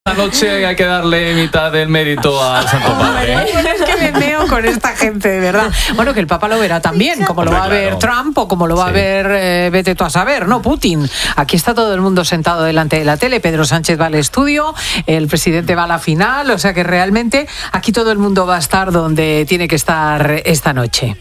Esta noche hay que darle mitad del mérito al Santo Padre. Es que me meo con esta gente, de verdad. Bueno, que el Papa lo verá también, como lo va a ver Trump o como lo va a ver, vete tú a saber, ¿no? Putin. Aquí está todo el mundo sentado delante de la tele. Pedro Sánchez va al estudio, el presidente va a la final, o sea que realmente aquí todo el mundo va a estar donde tiene que estar esta noche.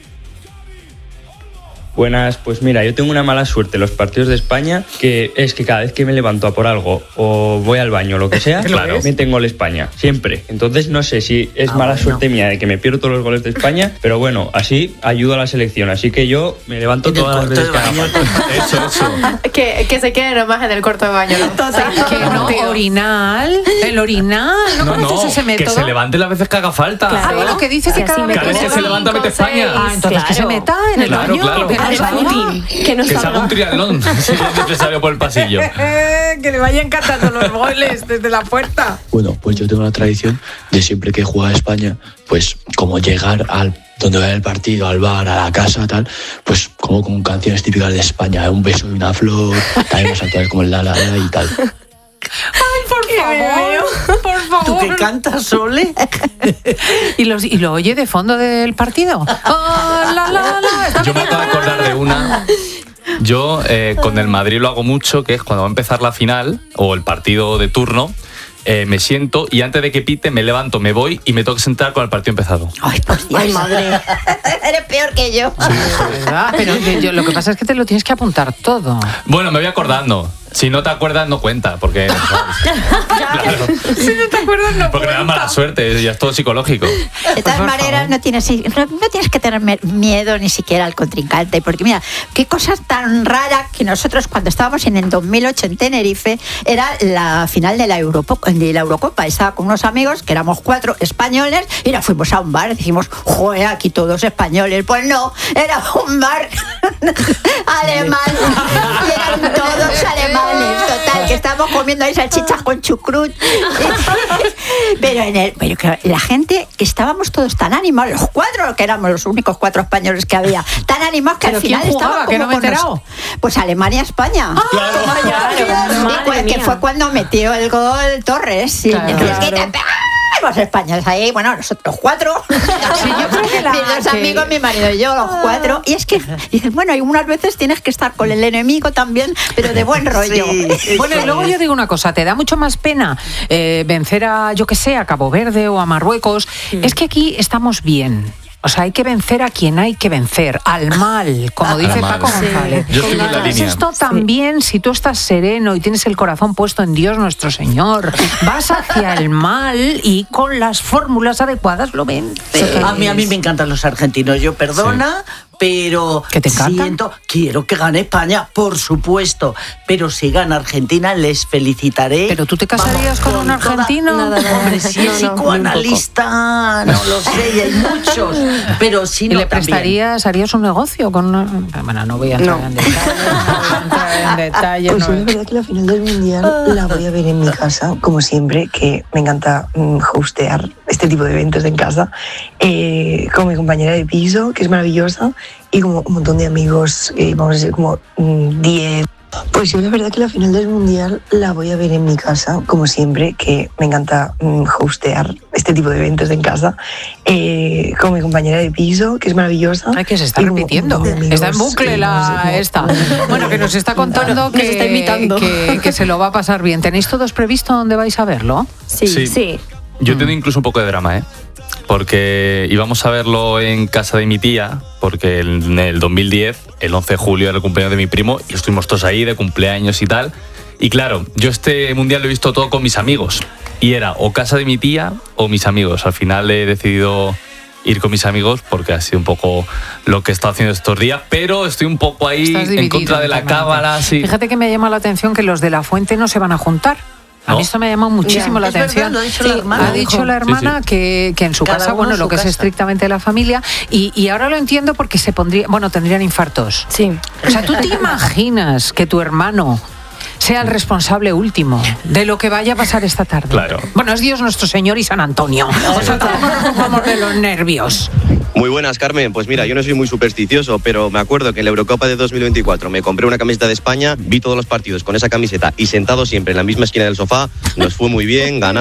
Buenas, pues mira, yo tengo una mala suerte en los partidos de España, que es que cada vez que me levanto a por algo o voy al baño o lo que sea, claro, meten gol España, siempre. Entonces no sé si es mala suerte mía de que me pierdo todos los goles de España, pero bueno, así ayudo a la selección, así que yo me levanto todas las veces que haga falta. Eso. Que se quede nomás en el corto de baño, ¿no? Total, que no, el orinal, no, ese método. Que se levante las veces que haga falta. Claro, lo que dice que cada vez que se levanta mete España. Entonces que se meta en el baño. Claro. Que se haga un triatlón si es necesario por el pasillo. Que le vayan cantando los goles desde la puerta. Bueno, pues yo tengo la tradición de siempre que juega España, pues como llegar al donde va el partido, al bar, a la casa, tal, pues como con canciones típicas de España, un beso y una flor, también más actuales como el la y tal. Ay, por favor. ¿Tú que cantas, Sole? ¿Y lo oye de fondo del partido? Yo me acabo de acordar de una. Yo con el Madrid lo hago mucho, que es cuando va a empezar la final o el partido de turno. Me siento y antes de que pite me levanto, me voy y me tengo que sentar con el partido empezado. Ay, por Dios. Ay, madre. Eres peor que yo. Sí, ¿verdad? Pero lo que pasa es que te lo tienes que apuntar todo. Bueno, me voy acordando. Si no te acuerdas, no cuenta, porque... Claro. Si no te acuerdas, no porque me da mala suerte, ya es todo psicológico. De todas maneras, no tienes que tener miedo ni siquiera al contrincante, porque mira, qué cosa tan rara que nosotros cuando estábamos en el 2008 en Tenerife, era la final de la Eurocopa. Estaba con unos amigos, que éramos 4 españoles, y nos fuimos a un bar, dijimos, joder, aquí todos españoles. Pues no, era un bar alemán, y eran todos alemanes. Total, que estábamos comiendo ahí salchichas con chucrut. Pero que la gente, estábamos todos tan animados, los 4, que éramos los únicos 4 españoles que había, tan animados que al final estaban como que no me he enterado. Pues Alemania-España. Claro. Que fue cuando metió el gol Torres. Sí. Claro. Los españoles ahí, bueno, nosotros 4. Sí, yo creo que mis 2 amigos, mi marido y yo, los 4. Y es que dices, bueno, algunas veces tienes que estar con el enemigo también, pero de buen rollo. Sí. Bueno, y luego yo digo una cosa, ¿te da mucho más pena vencer a, yo que sé, a Cabo Verde o a Marruecos? Es que aquí estamos bien. O sea, hay que vencer a quien hay que vencer, al mal, como dice Paco González. Yo estoy en la línea. Esto también, si tú estás sereno y tienes el corazón puesto en Dios nuestro Señor, vas hacia el mal y con las fórmulas adecuadas lo vences. A mí me encantan los argentinos. Yo perdona, pero ¿que te encantan? Quiero que gane España, por supuesto. Pero si gana Argentina, les felicitaré. ¿Pero tú te casarías con un argentino? Hombre, si es psicoanalista, no lo sé, y hay muchos. Pero si no, ¿y le prestarías, harías un negocio con una... Bueno, no voy a entrar en detalles. Pues es verdad que la final del Mundial la voy a ver en mi casa, como siempre, que me encanta hostear este tipo de eventos en casa, con mi compañera de piso, que es maravillosa, y como un montón de amigos, vamos a ser como 10. Pues yo la verdad que la final del Mundial la voy a ver en mi casa, como siempre, que me encanta hostear este tipo de eventos en casa, con mi compañera de piso, que es maravillosa. Ay, que se está repitiendo. Está en bucle esta. Bueno, que nos está contando que, está invitando. Que se lo va a pasar bien. ¿Tenéis todos previsto dónde vais a verlo? Sí. Yo tengo incluso un poco de drama, porque íbamos a verlo en casa de mi tía, porque en el 2010, el 11 de julio era el cumpleaños de mi primo, y estuvimos todos ahí de cumpleaños y tal. Y claro, yo este mundial lo he visto todo con mis amigos, y era o casa de mi tía o mis amigos. Al final he decidido ir con mis amigos porque ha sido un poco lo que he estado haciendo estos días, pero estoy un poco ahí en contra de la cábala. Sí. Fíjate que me llama la atención que los de La Fuente no se van a juntar. A mí esto me ha llamado muchísimo la atención. Verdad, lo ha dicho la hermana. Ha dicho la hermana que en su casa, bueno, lo que es estrictamente la familia, y ahora lo entiendo porque tendrían infartos. Sí. O sea, ¿tú te imaginas que tu hermano sea el responsable último de lo que vaya a pasar esta tarde? Claro. Bueno, es Dios nuestro Señor y San Antonio. O sea, todos nos ocupamos de los nervios. Muy buenas, Carmen. Pues mira, yo no soy muy supersticioso, pero me acuerdo que en la Eurocopa de 2024 me compré una camiseta de España, vi todos los partidos con esa camiseta y sentado siempre en la misma esquina del sofá, nos fue muy bien, ganamos.